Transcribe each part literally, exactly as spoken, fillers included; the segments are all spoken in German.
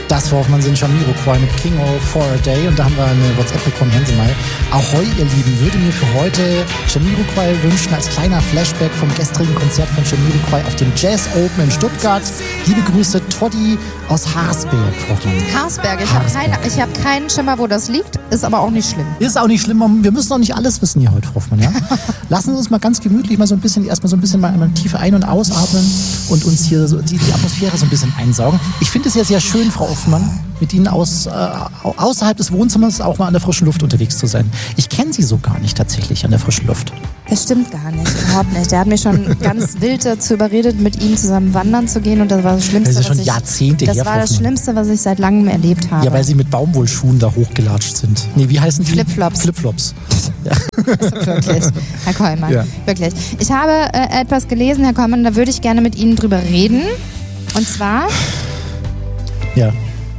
Das war Hoffmann sind Jamiroquai mit King O for a Day und da haben wir eine WhatsApp bekommen, hören Sie mal. Ahoi, ihr Lieben, würde mir für heute Jamiroquai wünschen als kleiner Flashback vom gestrigen Konzert von Jamiroquai auf dem Jazz Open in Stuttgart. Liebe Grüße, Toddy aus Harsberg, Hoffmann. Harsberg, ich habe keine, ich hab keinen Schimmer, wo das liegt, ist aber auch nicht schlimm. Ist auch nicht schlimm, wir müssen auch nicht alles wissen hier heute, Frau Hoffmann, ja? Lassen Sie uns mal ganz gemütlich mal so ein bisschen, erstmal so ein bisschen mal einmal tief ein- und ausatmen und uns hier so die, die Atmosphäre so ein bisschen einsaugen. Ich finde es ja sehr schön, Frau Hoffmann, mit Ihnen aus, äh, außerhalb des Wohnzimmers auch mal an der frischen Luft unterwegs zu sein. Ich kenne Sie so gar nicht tatsächlich an der frischen Luft. Das stimmt gar nicht, überhaupt nicht. Der hat mich schon ganz wild dazu überredet, mit ihm zusammen wandern zu gehen und das war das Schlimmste, das ist ja schon was ich, Jahrzehnte das her, war Frau das Hoffmann. Schlimmste, was ich seit langem erlebt habe. Ja, weil Sie mit Baumwollschuhen da hochgelatscht sind. Nee, wie heißen die? Flipflops. Flipflops. Ja. Wirklich, Herr Kollmann, Ja. wirklich. Ich habe äh, etwas gelesen, Herr Kollmann, da würde ich gerne mit Ihnen drüber reden. Und zwar, Ja.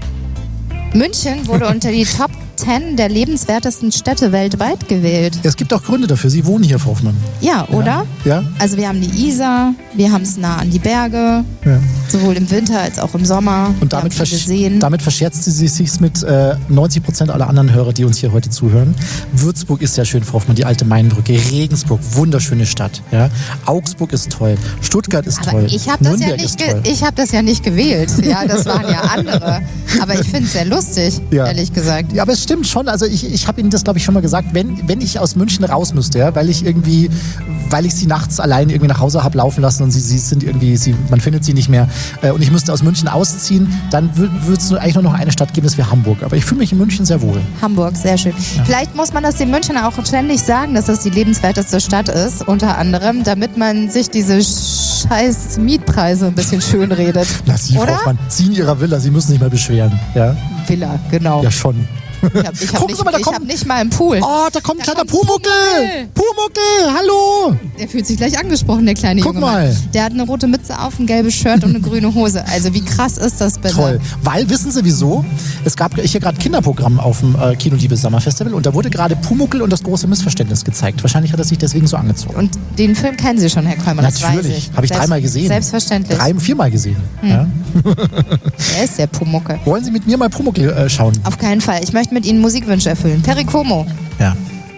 München wurde unter die Top zehn der lebenswertesten Städte weltweit gewählt. Es gibt auch Gründe dafür. Sie wohnen hier, Frau Hoffmann. Ja, oder? Ja. Also wir haben die Isar, wir haben es nah an die Berge, Ja. sowohl im Winter als auch im Sommer. Und damit, wir haben viele versch Seen. damit verscherzt sie sich mit äh, neunzig Prozent aller anderen Hörer, die uns hier heute zuhören. Würzburg ist sehr schön, Frau Hoffmann, die alte Mainbrücke. Regensburg, wunderschöne Stadt. Ja? Augsburg ist toll. Stuttgart ist Aber toll. ich habe das, ja Nürnberg nicht ist toll. ge- ich hab das ja nicht gewählt. Ja, das waren ja andere. Aber ich finde es sehr lustig, Ja. ehrlich gesagt. Ja, aber es stimmt schon. Also ich, ich habe Ihnen das, glaube ich, schon mal gesagt. Wenn, wenn ich aus München raus müsste, ja, weil ich irgendwie, weil ich sie nachts allein irgendwie nach Hause habe laufen lassen und sie, sie sind irgendwie, sie, man findet sie nicht mehr äh, und ich müsste aus München ausziehen, dann würde es eigentlich nur noch eine Stadt geben, das wäre Hamburg. Aber ich fühle mich in München sehr wohl. Hamburg, sehr schön. Ja. Vielleicht muss man das den Münchner auch ständig sagen, dass das die lebenswerteste Stadt ist, unter anderem, damit man sich diese scheiß Mietpreise ein bisschen schön redet. Na, Sie, Frau Oder? Hoffmann, Sie in Ihrer Villa, Sie müssen sich mal beschweren. Ja, Villa, genau. ja schon. Ich habe ich hab Gucken nicht, Sie mal, da ich kommt- hab nicht mal einen Pool. Oh, da kommt ein Da kleiner kommt Pumuckel. Pumuckl. Pumuckel, hallo. Der fühlt sich gleich angesprochen, der kleine Guck junge Mann. mal. Der hat eine rote Mütze auf, ein gelbes Shirt und eine grüne Hose. Also wie krass ist das bitte? Toll. Weil, wissen Sie wieso? Es gab hier gerade Kinderprogramm auf dem äh, Kinoliebe Sommerfestival und da wurde gerade Pumuckel und das große Missverständnis gezeigt. Wahrscheinlich hat er sich deswegen so angezogen. Und den Film kennen Sie schon, Herr Kollmann, das weiß Natürlich. ich. Habe ich Selbst- dreimal gesehen. Selbstverständlich. Drei, viermal gesehen. Ja. Er ist der Pumuckel. Wollen Sie mit mir mal Pumuckel äh, schauen? Auf keinen Fall. Ich möchte mit Ihnen Musikwünsche erfüllen. Perry Como, Ja.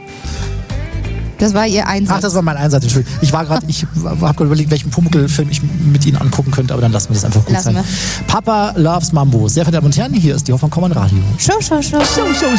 das war Ihr Einsatz. Ach, das war mein Einsatz. Entschuldigung. Ich war gerade, ich habe gerade überlegt, welchen Pumuckel-Film ich mit Ihnen angucken könnte, aber dann lassen wir das einfach gut Lassen sein. Papa loves Mambo. Sehr verehrte Damen und Herren, hier ist die Hoffmann-Kommern Radio. Show, show, show. Show, show,